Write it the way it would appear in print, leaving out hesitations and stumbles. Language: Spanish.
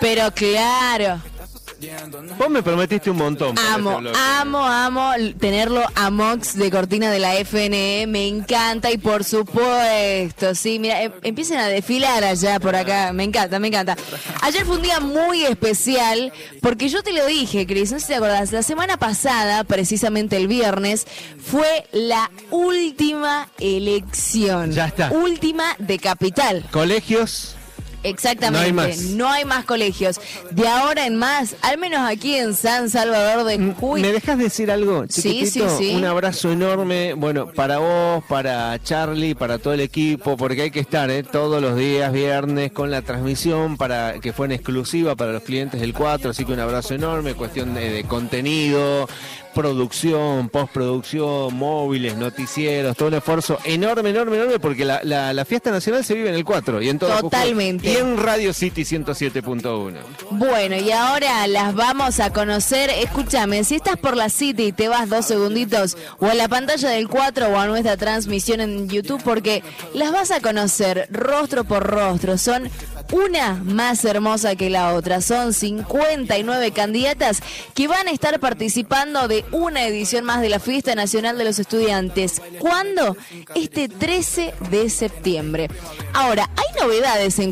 Pero claro. Vos me prometiste un montón. Amo tenerlo a Mox de cortina de la FNE, me encanta y por supuesto, sí, mira, empiecen a desfilar allá por acá, me encanta. Ayer fue un día muy especial porque yo te lo dije, Cris, no sé si te acordás, la semana pasada, precisamente el viernes, fue la última elección. Ya está. Última de Capital. Colegios. Exactamente, no hay más colegios. De ahora en más, al menos aquí en San Salvador de Jujuy. ¿Me dejas decir algo, chiquitito? Sí. Un abrazo enorme, bueno, para vos, para Charlie, para todo el equipo, porque hay que estar todos los días, viernes, con la transmisión para que fue en exclusiva para los clientes del 4, así que un abrazo enorme, cuestión de contenido, producción, postproducción, móviles, noticieros, todo un esfuerzo enorme, porque la fiesta nacional se vive en el 4 y en todo totalmente. Y en Radio City 107.1. Bueno, y ahora las vamos a conocer. Escúchame, si estás por la City y te vas 2 segunditos o a la pantalla del 4 o a nuestra transmisión en YouTube, porque las vas a conocer rostro por rostro. Son una más hermosa que la otra. Son 59 candidatas que van a estar participando de una edición más de la Fiesta Nacional de los Estudiantes. ¿Cuándo? Este 13 de septiembre. Ahora, hay novedades en